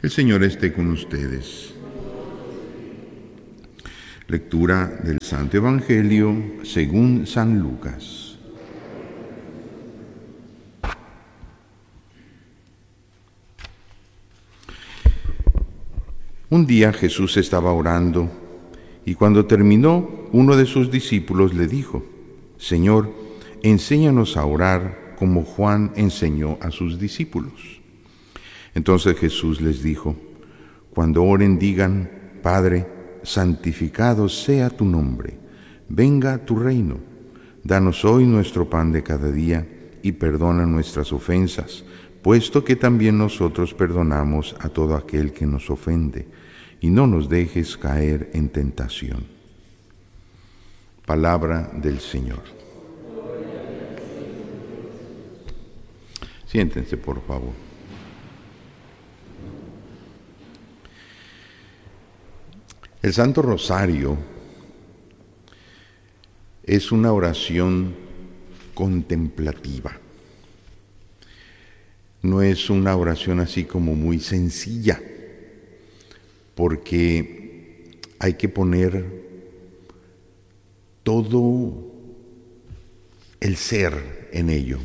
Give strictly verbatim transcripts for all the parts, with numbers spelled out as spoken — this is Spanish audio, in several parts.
El Señor esté con ustedes. Lectura del Santo Evangelio según San Lucas. Un día Jesús estaba orando y cuando terminó, uno de sus discípulos le dijo: Señor, enséñanos a orar como Juan enseñó a sus discípulos. Entonces Jesús les dijo: Cuando oren digan: Padre, santificado sea tu nombre, venga tu reino. Danos hoy nuestro pan de cada día y perdona nuestras ofensas, puesto que también nosotros perdonamos a todo aquel que nos ofende, y no nos dejes caer en tentación. Palabra del Señor. Siéntense, por favor. El Santo Rosario es una oración contemplativa. No es una oración así como muy sencilla, porque hay que poner todo el ser en ello.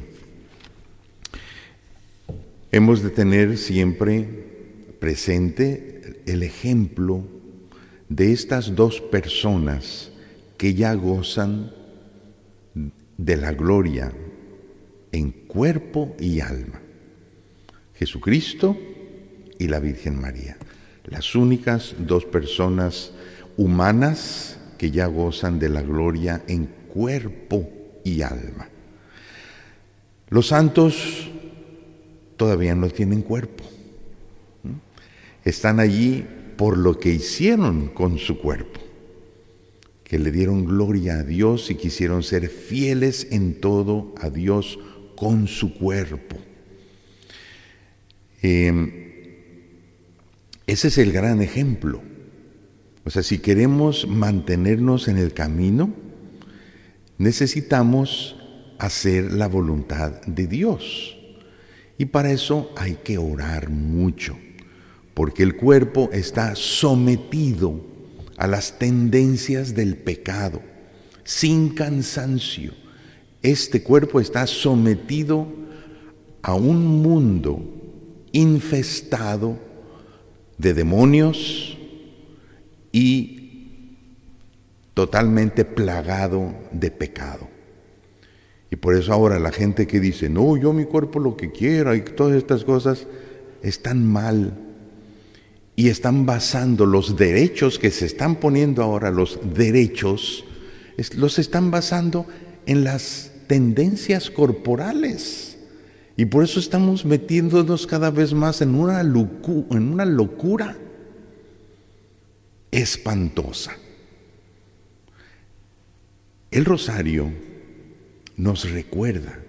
Hemos de tener siempre presente el ejemplo de estas dos personas que ya gozan de la gloria en cuerpo y alma: Jesucristo y la Virgen María, las únicas dos personas humanas que ya gozan de la gloria en cuerpo y alma. Los santos todavía no tienen cuerpo, están allí por lo que hicieron con su cuerpo, que le dieron gloria a Dios y quisieron ser fieles en todo a Dios con su cuerpo. Eh, ese es el gran ejemplo. O sea, si queremos mantenernos en el camino, necesitamos hacer la voluntad de Dios. Y para eso hay que orar mucho, porque el cuerpo está sometido a las tendencias del pecado, sin cansancio. Este cuerpo está sometido a un mundo infestado de demonios y totalmente plagado de pecado. Y por eso ahora la gente que dice: no, yo mi cuerpo lo que quiera, y todas estas cosas están mal. Y están basando los derechos que se están poniendo ahora, los derechos, los están basando en las tendencias corporales. Y por eso estamos metiéndonos cada vez más en una, locu- en una locura espantosa. El rosario nos recuerda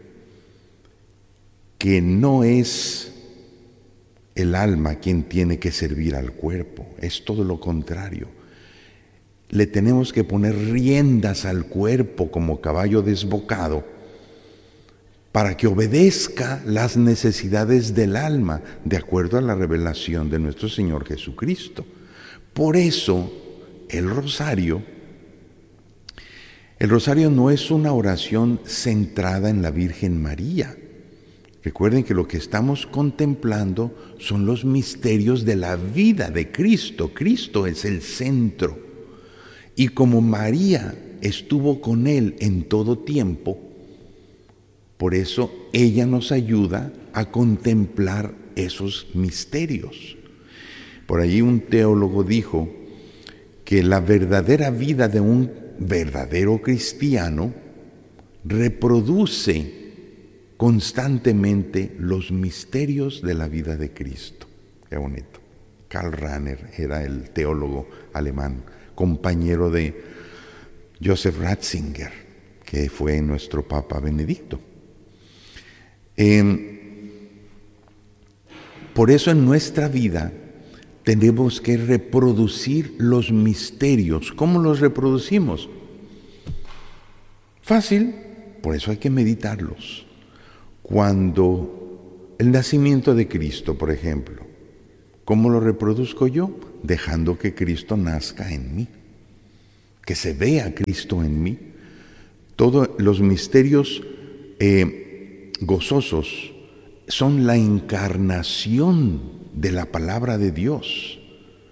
que no es el alma quien tiene que servir al cuerpo, es todo lo contrario. Le tenemos que poner riendas al cuerpo como caballo desbocado para que obedezca las necesidades del alma de acuerdo a la revelación de nuestro Señor Jesucristo. Por eso el rosario, el rosario no es una oración centrada en la Virgen María. Recuerden que lo que estamos contemplando son los misterios de la vida de Cristo. Cristo es el centro. Y como María estuvo con Él en todo tiempo, por eso ella nos ayuda a contemplar esos misterios. Por allí un teólogo dijo que la verdadera vida de un verdadero cristiano reproduce constantemente los misterios de la vida de Cristo. Qué bonito. Karl Rahner era el teólogo alemán, compañero de Joseph Ratzinger, que fue nuestro Papa Benedicto. Eh, por eso en nuestra vida tenemos que reproducir los misterios. ¿Cómo los reproducimos? Fácil, por eso hay que meditarlos. Cuando el nacimiento de Cristo, por ejemplo, ¿Cómo lo reproduzco yo? Dejando que Cristo nazca en mí, que se vea Cristo en mí. Todos los misterios eh, gozosos son la encarnación de la palabra de Dios.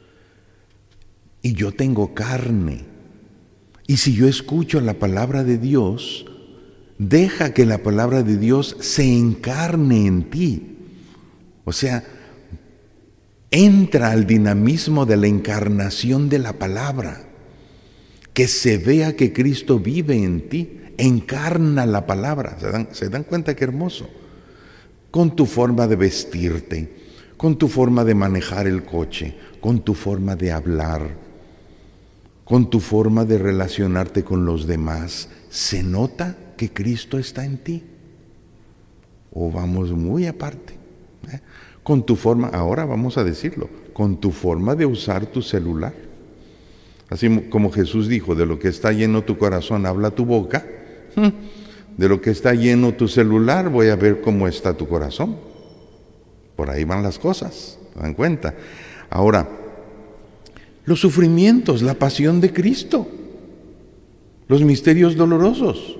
Y yo tengo carne. Y si yo escucho la palabra de Dios, deja que la palabra de Dios se encarne en ti. O sea, entra al dinamismo de la encarnación de la palabra. Que se vea que Cristo vive en ti, encarna la palabra. ¿Se dan, se dan cuenta qué hermoso? Con tu forma de vestirte, con tu forma de manejar el coche, con tu forma de hablar, con tu forma de relacionarte con los demás, ¿se nota que Cristo está en ti? ¿O vamos muy aparte? ¿Eh? Con tu forma, ahora vamos a decirlo, con tu forma de usar tu celular. Así como Jesús dijo, de lo que está lleno tu corazón habla tu boca, de lo que está lleno tu celular voy a ver cómo está tu corazón. Por ahí van las cosas, ¿se dan cuenta? Ahora, los sufrimientos, la pasión de Cristo, los misterios dolorosos.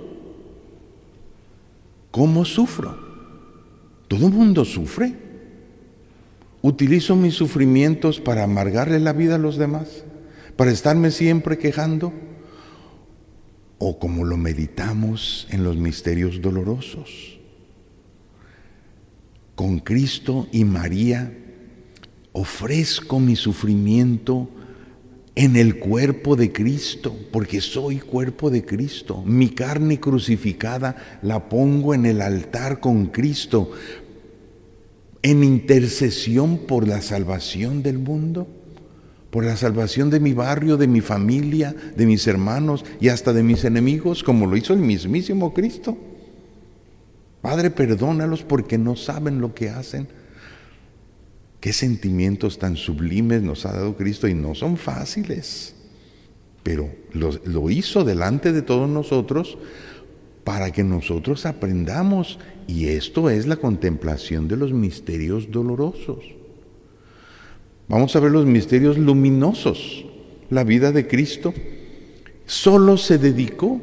¿Cómo sufro? ¿Todo el mundo sufre? ¿Utilizo mis sufrimientos para amargarle la vida a los demás? ¿Para estarme siempre quejando? ¿O como lo meditamos en los misterios dolorosos? Con Cristo y María ofrezco mi sufrimiento en el cuerpo de Cristo, porque soy cuerpo de Cristo. Mi carne crucificada la pongo en el altar con Cristo, en intercesión por la salvación del mundo, por la salvación de mi barrio, de mi familia, de mis hermanos y hasta de mis enemigos, como lo hizo el mismísimo Cristo. Padre, perdónalos porque no saben lo que hacen. Qué sentimientos tan sublimes nos ha dado Cristo y no son fáciles, pero lo, lo hizo delante de todos nosotros para que nosotros aprendamos, y esto es la contemplación de los misterios dolorosos. Vamos a ver los misterios luminosos. La vida de Cristo solo se dedicó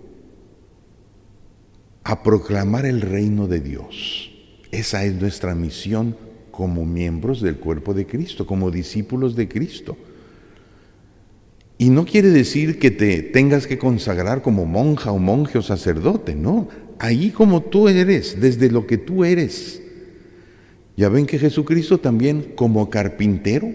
a proclamar el reino de Dios. Esa es nuestra misión como miembros del cuerpo de Cristo, como discípulos de Cristo. Y no quiere decir que te tengas que consagrar como monja o monje o sacerdote, no. Ahí como tú eres, desde lo que tú eres. Ya ven que Jesucristo también como carpintero,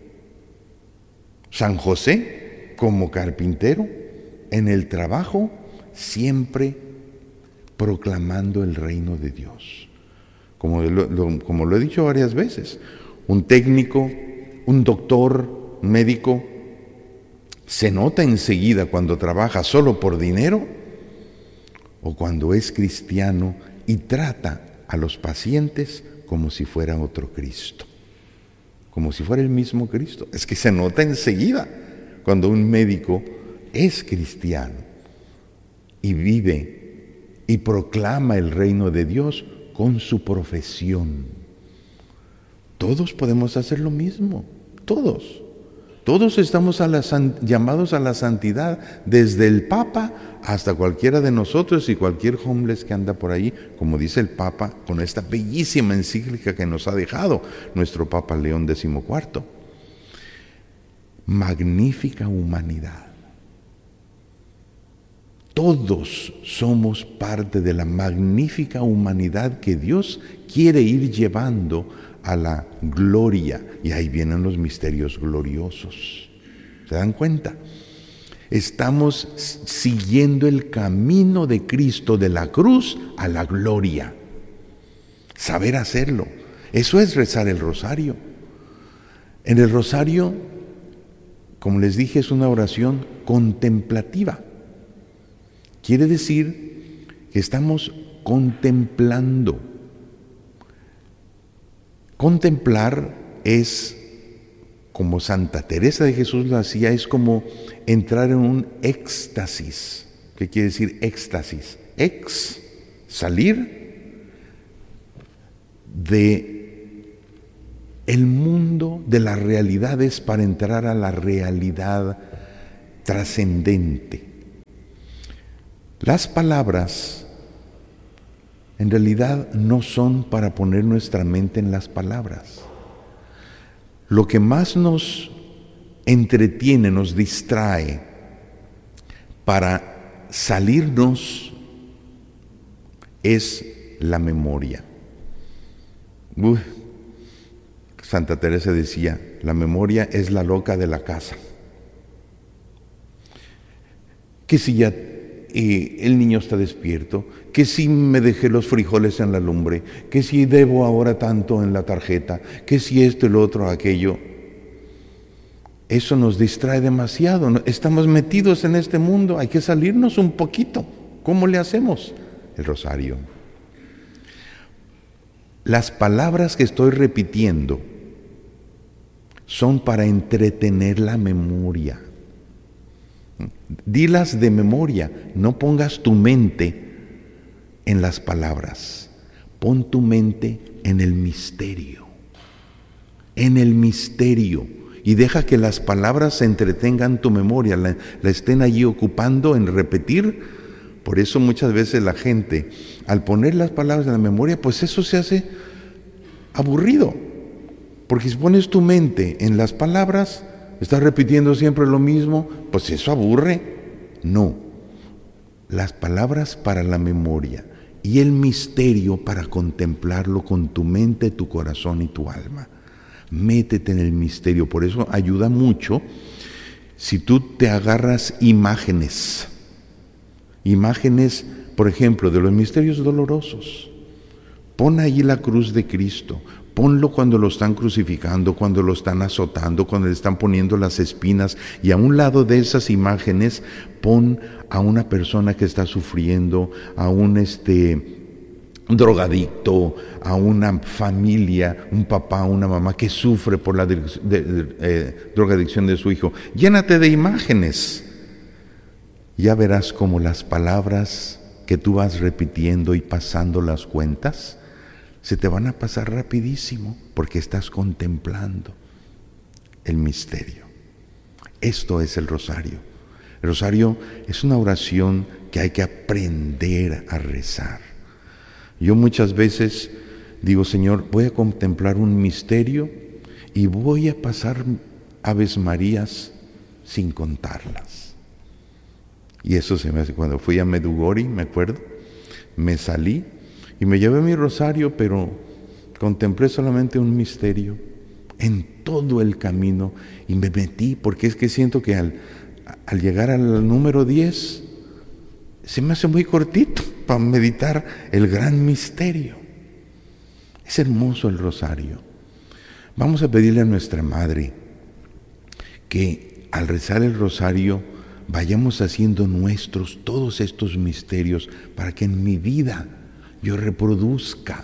San José como carpintero, en el trabajo siempre proclamando el reino de Dios. Como lo, lo, como lo he dicho varias veces, un técnico, un doctor, un médico, se nota enseguida cuando trabaja solo por dinero o cuando es cristiano y trata a los pacientes como si fuera otro Cristo, como si fuera el mismo Cristo. Es que se nota enseguida cuando un médico es cristiano y vive y proclama el reino de Dios con su profesión. Todos podemos hacer lo mismo, todos. Todos estamos a la san, llamados a la santidad, desde el Papa hasta cualquiera de nosotros y cualquier homeless que anda por ahí, como dice el Papa, con esta bellísima encíclica que nos ha dejado nuestro Papa León decimocuarto. Magnífica humanidad. Todos somos parte de la magnífica humanidad que Dios quiere ir llevando a la gloria, y ahí vienen los misterios gloriosos. ¿Se dan cuenta? Estamos siguiendo el camino de Cristo de la cruz a la gloria. Saber hacerlo, eso es rezar el rosario. En el rosario, como les dije, es una oración contemplativa. Quiere decir que estamos contemplando. Contemplar es, como Santa Teresa de Jesús lo hacía, es como entrar en un éxtasis. ¿Qué quiere decir éxtasis? Ex, salir de el mundo de las realidades para entrar a la realidad trascendente. Las palabras en realidad no son para poner nuestra mente en las palabras. Lo que más nos entretiene, nos distrae para salirnos es la memoria. Uy, Santa Teresa decía, la memoria es la loca de la casa. Que si ya eh, el niño está despierto, que si me dejé los frijoles en la lumbre, que si debo ahora tanto en la tarjeta, que si esto y lo otro, aquello. Eso nos distrae demasiado. Estamos metidos en este mundo, hay que salirnos un poquito. ¿Cómo le hacemos? El rosario. Las palabras que estoy repitiendo son para entretener la memoria. Dilas de memoria, no pongas tu mente en las palabras, pon tu mente en el misterio, en el misterio, y deja que las palabras se entretengan tu memoria, la, la estén allí ocupando en repetir. Por eso muchas veces la gente, al poner las palabras en la memoria, pues eso se hace aburrido, porque si pones tu mente en las palabras, estás repitiendo siempre lo mismo, pues eso aburre. No, las palabras para la memoria y el misterio para contemplarlo con tu mente, tu corazón y tu alma. Métete en el misterio, por eso ayuda mucho si tú te agarras imágenes, imágenes, por ejemplo, de los misterios dolorosos. Pon ahí la cruz de Cristo, ponlo cuando lo están crucificando, cuando lo están azotando, cuando le están poniendo las espinas, y a un lado de esas imágenes pon a una persona que está sufriendo, a un este drogadicto, a una familia, un papá, una mamá que sufre por la de, de, de, eh, drogadicción de su hijo. Llénate de imágenes. Ya verás cómo las palabras que tú vas repitiendo y pasando las cuentas se te van a pasar rapidísimo, porque estás contemplando el misterio. Esto es el rosario. El rosario es una oración que hay que aprender a rezar. Yo muchas veces digo, Señor, voy a contemplar un misterio y voy a pasar Aves Marías sin contarlas. Y eso se me hace, cuando fui a Medjugorje, me acuerdo, me salí y me llevé mi rosario, pero contemplé solamente un misterio en todo el camino y me metí, porque es que siento que al, al llegar al número diez se me hace muy cortito para meditar el gran misterio. Es hermoso el rosario. Vamos a pedirle a nuestra Madre que al rezar el rosario vayamos haciendo nuestros todos estos misterios para que en mi vida yo reproduzca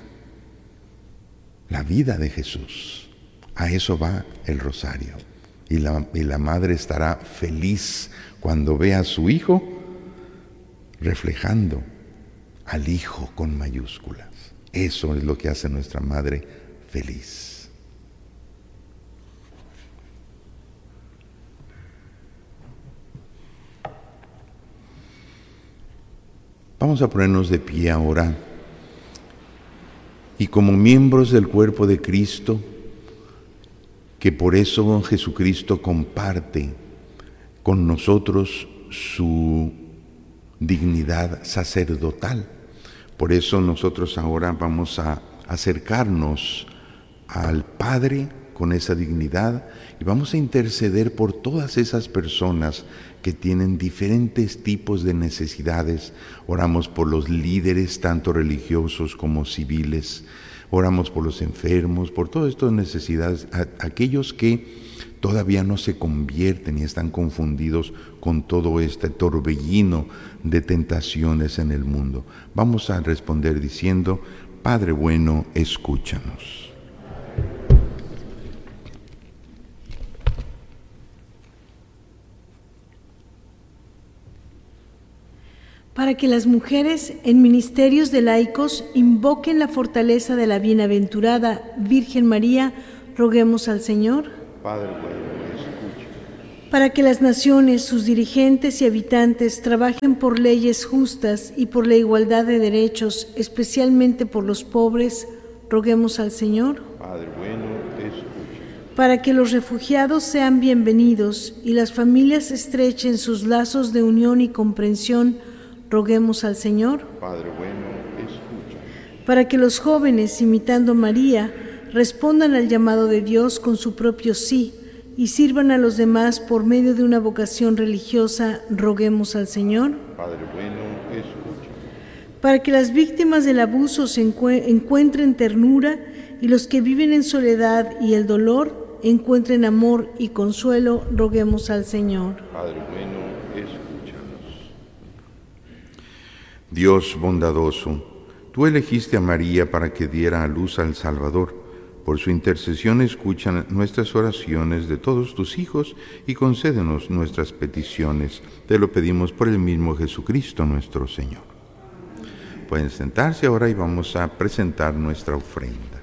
la vida de Jesús. A eso va el rosario. Y la, y la madre estará feliz cuando vea a su hijo reflejando al Hijo con mayúsculas. Eso es lo que hace nuestra madre feliz. Vamos a ponernos de pie ahora y como miembros del cuerpo de Cristo, que por eso Jesucristo comparte con nosotros su dignidad sacerdotal. Por eso nosotros ahora vamos a acercarnos al Padre con esa dignidad y vamos a interceder por todas esas personas que tienen diferentes tipos de necesidades. Oramos por los líderes, tanto religiosos como civiles. Oramos por los enfermos, por todas estas necesidades, a, aquellos que todavía no se convierten y están confundidos con todo este torbellino de tentaciones en el mundo. Vamos a responder diciendo, Padre bueno, escúchanos. Para que las mujeres en ministerios de laicos invoquen la fortaleza de la bienaventurada Virgen María, roguemos al Señor. Padre bueno, escucha. Para que las naciones, sus dirigentes y habitantes trabajen por leyes justas y por la igualdad de derechos, especialmente por los pobres, roguemos al Señor. Padre bueno, escucha. Para que los refugiados sean bienvenidos y las familias estrechen sus lazos de unión y comprensión, roguemos al Señor. Padre bueno, escucha. Para que los jóvenes, imitando a María, respondan al llamado de Dios con su propio sí y sirvan a los demás por medio de una vocación religiosa, roguemos al Señor. Padre bueno, escucha. Para que las víctimas del abuso se encue- encuentren ternura y los que viven en soledad y el dolor encuentren amor y consuelo, roguemos al Señor. Padre bueno, escúchanos. Dios bondadoso, tú elegiste a María para que diera a luz al Salvador. Por su intercesión escucha nuestras oraciones de todos tus hijos y concédenos nuestras peticiones. Te lo pedimos por el mismo Jesucristo nuestro Señor. Pueden sentarse ahora y vamos a presentar nuestra ofrenda.